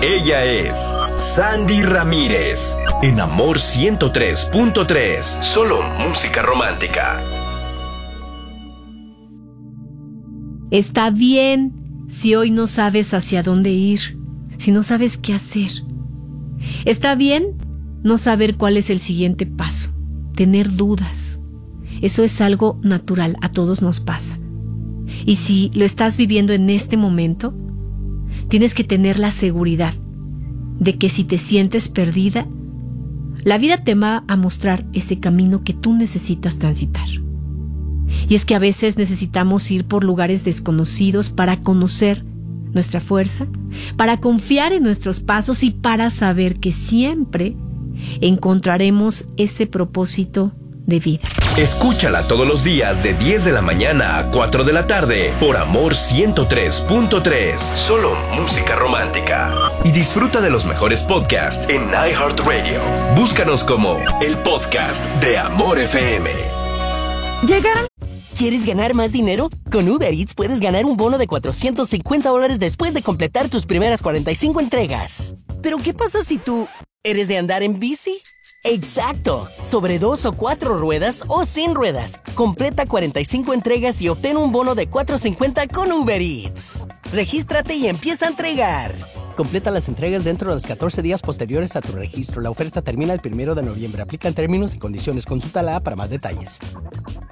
Ella es Sandy Ramírez, en Amor 103.3, solo música romántica. Está bien si hoy no sabes hacia dónde ir, si no sabes qué hacer. Está bien no saber cuál es el siguiente paso, tener dudas. Eso es algo natural, a todos nos pasa. Y si lo estás viviendo en este momento, tienes que tener la seguridad de que si te sientes perdida, la vida te va a mostrar ese camino que tú necesitas transitar. Y es que a veces necesitamos ir por lugares desconocidos para conocer nuestra fuerza, para confiar en nuestros pasos y para saber que siempre encontraremos ese propósito de vida. Escúchala todos los días de 10 de la mañana a 4 de la tarde por Amor 103.3, solo música romántica. Y disfruta de los mejores podcasts en iHeartRadio. Búscanos como el podcast de Amor FM. ¿Llegaron? ¿Quieres ganar más dinero? Con Uber Eats puedes ganar un bono de $450 después de completar tus primeras 45 entregas. ¿Pero qué pasa si tú eres de andar en bici? ¡Exacto! Sobre 2 o 4 ruedas o sin ruedas. Completa 45 entregas y obtén un bono de $450 con Uber Eats. Regístrate y empieza a entregar. Completa las entregas dentro de los 14 días posteriores a tu registro. La oferta termina el 1 de noviembre. Aplican términos y condiciones. Consulta la app para más detalles.